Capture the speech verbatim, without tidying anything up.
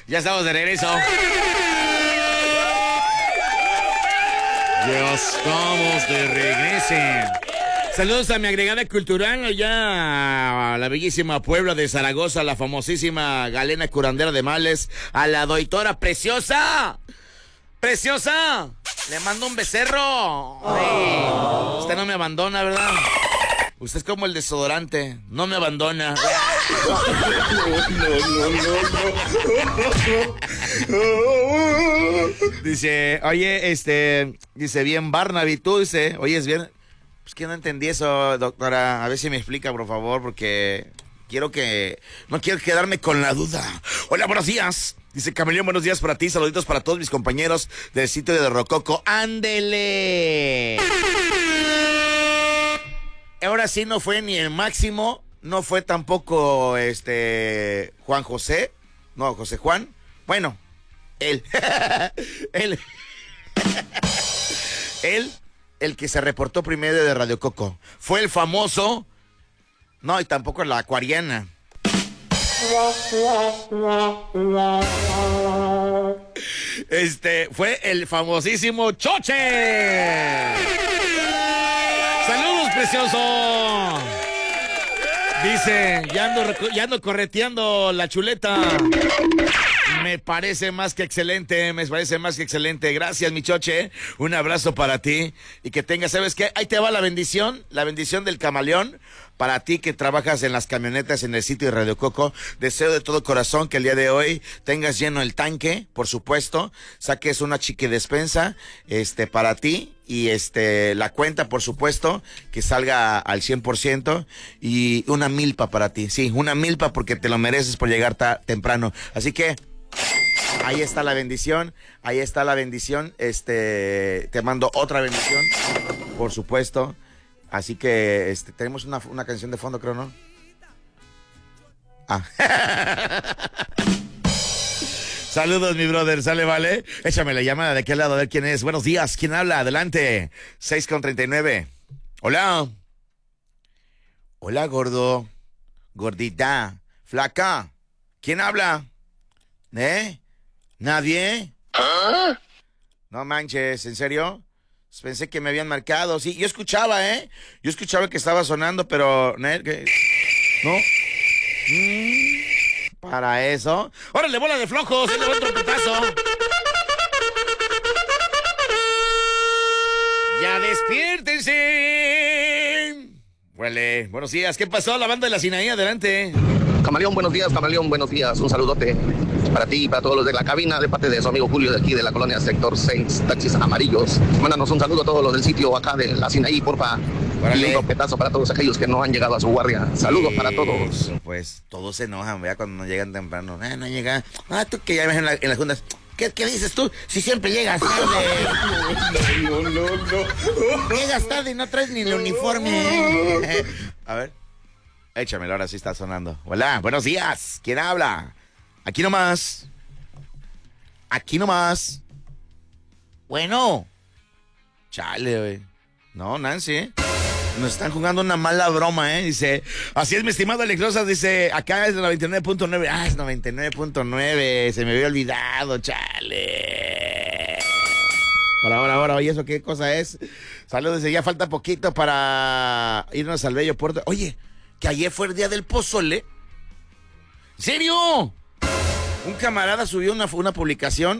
Ya estamos de regreso. Ya estamos de regreso. Saludos a mi agregada cultural allá a la bellísima Puebla de Zaragoza, la famosísima Galena Curandera de Males, a la doitora preciosa. ¡Preciosa! Le mando un becerro. Ay, usted no me abandona, ¿verdad? Usted es como el desodorante, no me abandona. No, no, no, no, no. Dice, oye, este, dice, bien Barnaby, tú, dice, oye, es bien. Pues que no entendí eso, doctora. A ver si me explica, por favor, porque quiero que, no quiero quedarme con la duda. Hola, buenos días. Dice Camaleón, buenos días para ti, saluditos para todos mis compañeros del sitio de Rococo. ¡Ándele! Ahora sí no fue ni el Máximo, no fue tampoco este Juan José, no, José Juan. Bueno, él. él. él, el que se reportó primero de Radio Coco. Fue el famoso, no, y tampoco la acuariana. Este, fue el famosísimo Choche. ¡Saludos, precioso! Dice, ya ando, ya ando correteando la chuleta. Me parece más que excelente, me parece más que excelente. Gracias, mi Choche. Un abrazo para ti. Y que tengas, ¿sabes qué? Ahí te va la bendición, la bendición del Camaleón. Para ti que trabajas en las camionetas en el sitio de Radio Coco, deseo de todo corazón que el día de hoy tengas lleno el tanque, por supuesto, saques una chique despensa, este, para ti, y este, la cuenta, por supuesto, que salga al cien por ciento, y una milpa para ti, sí, una milpa porque te lo mereces por llegar ta- temprano. Así que, ahí está la bendición, ahí está la bendición, este, te mando otra bendición, por supuesto. Así que este, tenemos una, una canción de fondo, creo, ¿no? Ah. Saludos, mi brother, sale, vale. Échame la llamada de aquel lado, a ver quién es. Buenos días, ¿quién habla? Adelante. seis con treinta y nueve. Hola. Hola, gordo. Gordita. Flaca. ¿Quién habla? ¿Eh? ¿Nadie? ¿Ah? No manches, ¿en serio? Pensé que me habían marcado. Sí, yo escuchaba, ¿eh? Yo escuchaba que estaba sonando, pero... ¿qué? ¿No? Mm, para eso. ¡Órale, bola de flojos! ¡Se le va un trompetazo! ¡Ya despiértense! Huele. Buenos días. ¿Qué pasó? La banda de la Sinaí, adelante. Camaleón, buenos días, Camaleón, buenos días. Un saludote para ti y para todos los de la cabina, de parte de su amigo Julio de aquí de la colonia Sector seis, Taxis Amarillos. Mándanos un saludo a todos los del sitio acá de la Sinaí, porfa. Y un trompetazo para todos aquellos que no han llegado a su guardia. Saludos para todos. Pues todos se enojan, vea, cuando no llegan temprano. Ah, no llegan. Ah, tú que ya ves en, la, en las juntas. ¿Qué, ¿Qué dices tú? Si siempre llegas tarde. No, no, no, no. Llegas tarde y no traes ni el uniforme. A ver. Échamelo, ahora sí está sonando. Hola, buenos días. ¿Quién habla? Aquí nomás. Aquí nomás. Bueno. Chale, güey. No, Nancy, ¿eh? Nos están jugando una mala broma, ¿eh? Dice, así es, mi estimado Alex Rosas, dice, acá es noventa y nueve punto nueve. Ah, es noventa y nueve punto nueve. Se me había olvidado, chale. Ahora, ahora, ahora, oye, ¿eso qué cosa es? Saludos, dice, ya falta poquito para irnos al bello puerto. Oye, que ayer fue el día del pozole. ¿En serio? Un camarada subió una, una publicación